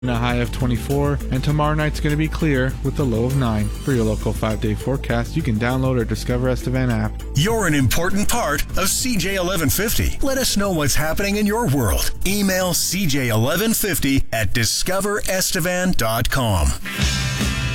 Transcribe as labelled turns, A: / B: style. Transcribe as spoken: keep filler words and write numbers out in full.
A: A high of twenty-four, and tomorrow night's going to be clear with a low of nine. For your local five-day forecast, you can download our Discover Estevan app.
B: You're an important part of C J eleven fifty. Let us know what's happening in your world. Email C J eleven fifty at discover estevan dot com.